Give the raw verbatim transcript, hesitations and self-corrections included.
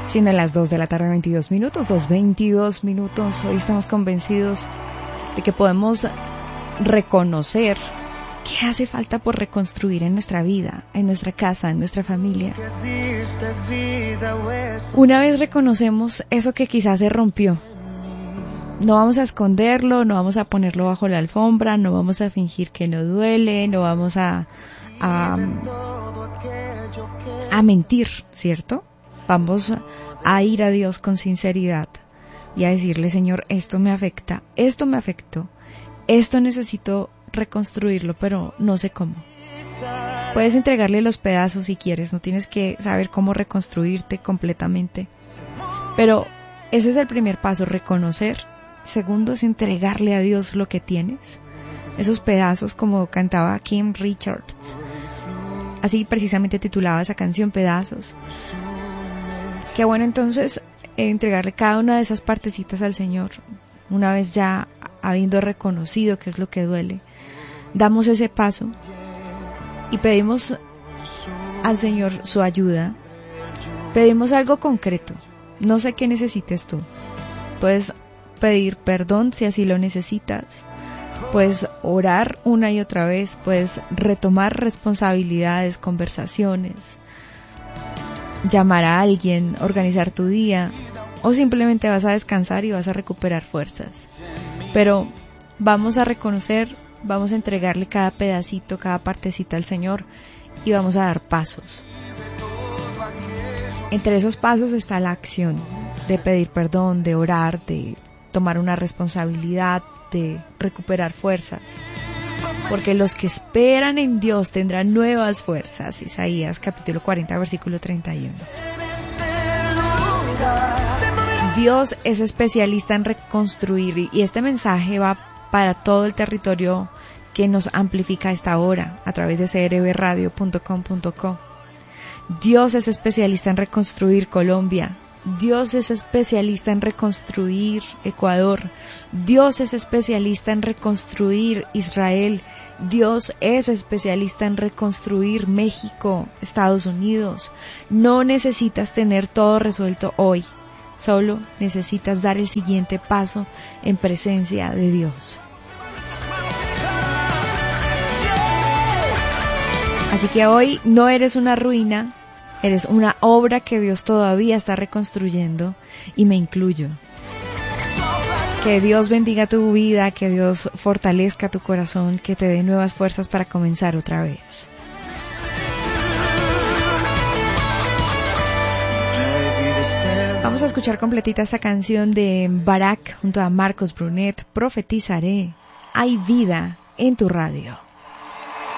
Siendo las dos de la tarde, veintidós minutos, dos veintidós minutos. Hoy estamos convencidos de que podemos reconocer qué hace falta por reconstruir en nuestra vida, en nuestra casa, en nuestra familia. Una vez reconocemos eso que quizás se rompió, no vamos a esconderlo, no vamos a ponerlo bajo la alfombra, no vamos a fingir que no duele, no vamos a, a, a mentir, ¿cierto? Vamos a ir a Dios con sinceridad y a decirle: Señor, esto me afecta, esto me afectó, esto necesito reconstruirlo, pero no sé cómo. Puedes entregarle los pedazos si quieres, no tienes que saber cómo reconstruirte completamente, pero ese es el primer paso, reconocer. Segundo es entregarle a Dios lo que tienes, esos pedazos, como cantaba Kim Richards, así precisamente titulaba esa canción, Pedazos. Qué bueno entonces eh, entregarle cada una de esas partecitas al Señor. Una vez ya habiendo reconocido qué es lo que duele, damos ese paso y pedimos al Señor su ayuda. Pedimos algo concreto. No sé qué necesites tú. Puedes pedir perdón si así lo necesitas. Puedes orar una y otra vez. Puedes retomar responsabilidades, conversaciones, llamar a alguien, organizar tu día, o simplemente vas a descansar y vas a recuperar fuerzas. Pero vamos a reconocer, vamos a entregarle cada pedacito, cada partecita al Señor y vamos a dar pasos. Entre esos pasos está la acción de pedir perdón, de orar, de tomar una responsabilidad, de recuperar fuerzas. Porque los que esperan en Dios tendrán nuevas fuerzas. Isaías capítulo cuarenta, versículo treinta y uno. Dios es especialista en reconstruir, y este mensaje va para todo el territorio que nos amplifica a esta hora a través de c r b radio punto com punto co. Dios es especialista en reconstruir Colombia. Dios es especialista en reconstruir Ecuador. Dios es especialista en reconstruir Israel. Dios es especialista en reconstruir México, Estados Unidos. No necesitas tener todo resuelto hoy. Solo necesitas dar el siguiente paso en presencia de Dios. Así que hoy no eres una ruina. Eres una obra que Dios todavía está reconstruyendo, y me incluyo. Que Dios bendiga tu vida, que Dios fortalezca tu corazón, que te dé nuevas fuerzas para comenzar otra vez. Vamos a escuchar completita esta canción de Barak junto a Marcos Brunet, Profetizaré. Hay vida en tu radio.